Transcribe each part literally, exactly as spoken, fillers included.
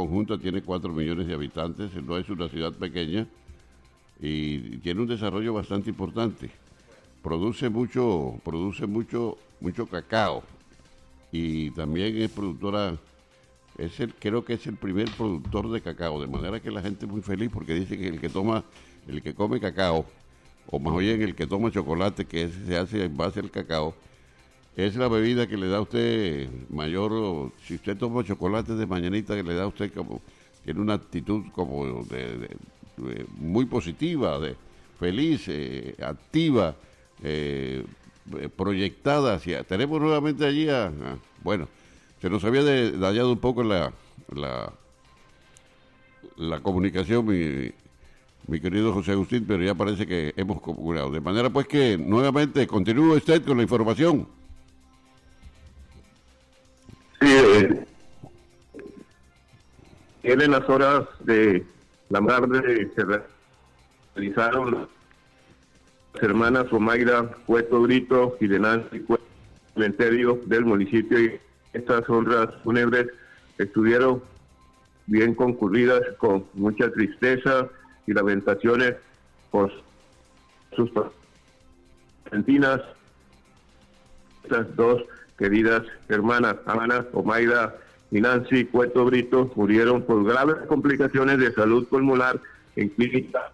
conjunta tiene cuatro millones de habitantes, no es una ciudad pequeña y tiene un desarrollo bastante importante. Produce mucho, produce mucho, mucho cacao y también es productora, es el, creo que es el primer productor de cacao, de manera que la gente es muy feliz porque dice que el que toma, el que come cacao, o más bien el que toma chocolate, que es, se hace en base al cacao, es la bebida que le da a usted mayor, o, si usted toma chocolate de mañanita, que le da a usted como, tiene una actitud como de, de, de, muy positiva, de feliz, eh, activa, eh, proyectada hacia. Tenemos nuevamente allí a, a bueno, se nos había de, dañado un poco la, la, la comunicación, mi, mi querido José Agustín, pero ya parece que hemos comunicado. De manera pues que nuevamente continúe usted con la información. Sí, eh, él en las horas de la tarde se realizaron las hermanas Omaira Cueto Brito y de Nancy Cueto, cementerio del municipio, y estas honras fúnebres estuvieron bien concurridas, con mucha tristeza y lamentaciones por sus argentinas, estas dos queridas hermanas, Ana Omaira y Nancy Cueto Brito, murieron por graves complicaciones de salud pulmonar en clínica.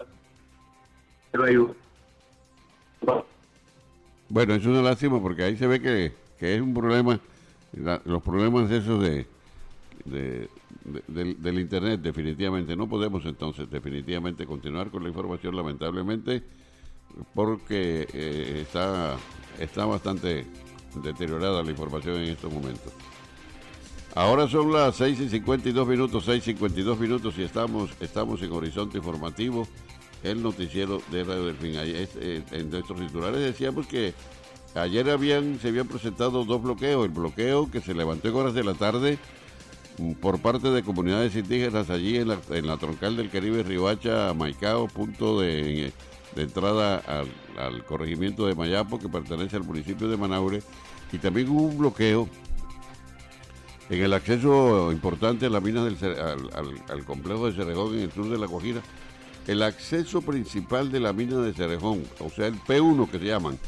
Bueno, es una lástima porque ahí se ve que, que es un problema, la, los problemas esos de, de, de del, del internet, definitivamente. No podemos entonces definitivamente continuar con la información, lamentablemente, porque eh, está, está bastante deteriorada la información en estos momentos. Ahora son las seis y cincuenta y dos minutos, seis y cincuenta y dos minutos y estamos, estamos en Horizonte Informativo, el noticiero de Radio Delfín. Ahí, eh, en nuestros titulares decíamos que ayer habían, se habían presentado dos bloqueos. El bloqueo que se levantó en horas de la tarde por parte de comunidades indígenas allí en la, en la troncal del Caribe, Riohacha, Maicao, punto de, de entrada al, al corregimiento de Mayapo, que pertenece al municipio de Manaure, y también hubo un bloqueo en el acceso importante a la mina del al, al, al complejo de Cerrejón en el sur de La Guajira. El acceso principal de la mina de Cerrejón, o sea el P uno que se llaman,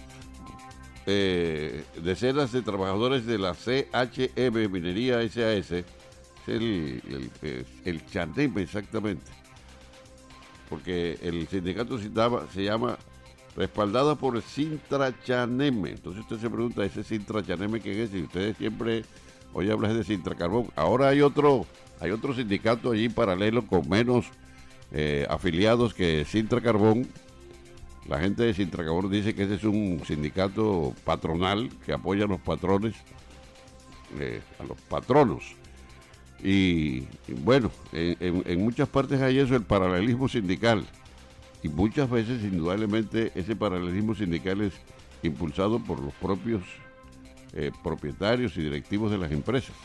eh, decenas de trabajadores de la C H M Minería S A S, es el, el, el Chaneme exactamente, porque el sindicato se llama, se llama respaldada por el Sintra Chaneme. Entonces usted se pregunta, ¿ese Sintra Chaneme quién es? Y ustedes siempre hoy hablan de Sintra Carbón. Ahora hay otro, hay otro sindicato allí paralelo con menos eh, afiliados que Sintra Carbón. La gente de Sintra Carbón dice que ese es un sindicato patronal que apoya a los patrones, eh, a los patronos. Y, y bueno, en, en, en muchas partes hay eso, el paralelismo sindical. Y muchas veces, indudablemente, ese paralelismo sindical es impulsado por los propios eh, propietarios y directivos de las empresas.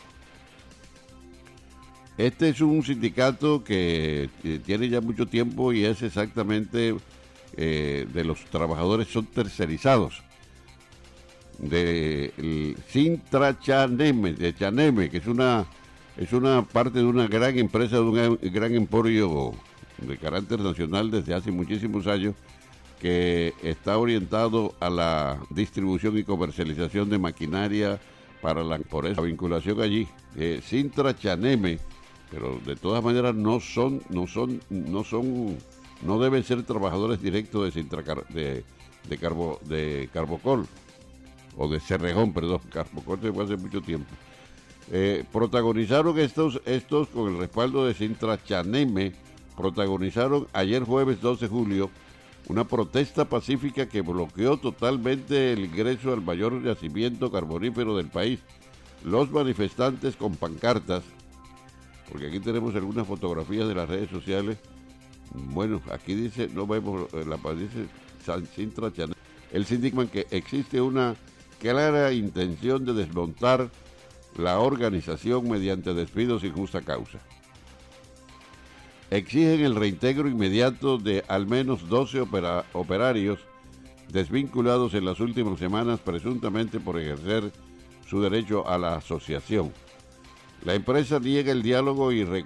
Este es un sindicato que eh, tiene ya mucho tiempo y es exactamente eh, de los trabajadores, son tercerizados. De el Sintra Chaneme, de Chaneme, que es una, es una parte de una gran empresa, de un gran emporio de carácter nacional desde hace muchísimos años, que está orientado a la distribución y comercialización de maquinaria para la, por eso la vinculación allí, eh, Sintra Chaneme, pero de todas maneras no son, no son, no son, no deben ser trabajadores directos de Sintra de, de Carbo, de Carbocol, o de Cerrejón, perdón, Carbocol se fue hace mucho tiempo. Eh, protagonizaron estos, estos con el respaldo de Sintra Chaneme, protagonizaron ayer jueves doce de julio una protesta pacífica que bloqueó totalmente el ingreso al mayor yacimiento carbonífero del país. Los manifestantes con pancartas, porque aquí tenemos algunas fotografías de las redes sociales, bueno, aquí dice, no vemos, la dice Sintra Chaneme, el sindicato que existe una clara intención de desmontar la organización mediante despidos sin justa causa. Exigen el reintegro inmediato de al menos doce opera, operarios desvinculados en las últimas semanas presuntamente por ejercer su derecho a la asociación. La empresa niega el diálogo y